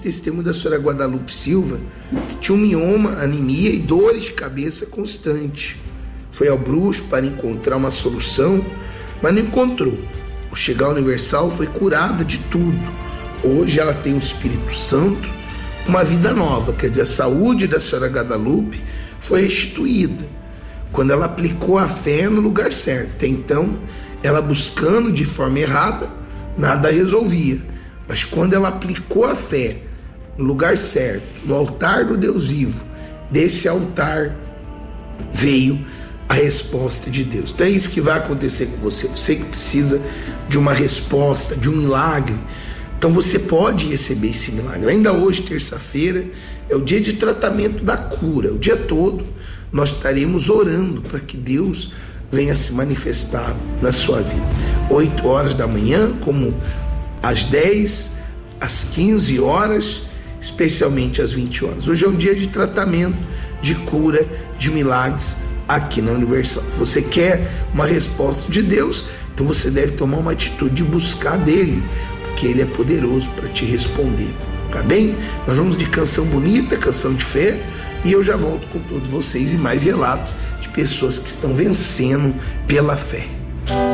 testemunho da senhora Guadalupe Silva, que tinha um mioma, anemia e dores de cabeça constante. Foi ao bruxo para encontrar uma solução, mas não encontrou. Ao chegar ao Universal, foi curada de tudo. Hoje ela tem o Espírito Santo, uma vida nova, quer dizer, a saúde da senhora Guadalupe foi restituída quando ela aplicou a fé no lugar certo. Até então, ela buscando de forma errada, nada resolvia. Mas quando ela aplicou a fé no lugar certo, no altar do Deus vivo, desse altar veio a resposta de Deus. Então é isso que vai acontecer com você. Você que precisa de uma resposta, de um milagre, então você pode receber esse milagre. Ainda hoje, terça-feira, é o dia de tratamento da cura. O dia todo nós estaremos orando para que Deus venha se manifestar na sua vida. 8 horas da manhã, como às 10, às 15 horas, especialmente às 20 horas. Hoje é um dia de tratamento, de cura, de milagres aqui na Universal. Você quer uma resposta de Deus, então você deve tomar uma atitude de buscar dele, porque ele é poderoso para te responder. Tá bem? Nós vamos de canção bonita, canção de fé, e eu já volto com todos vocês e mais relatos de pessoas que estão vencendo pela fé.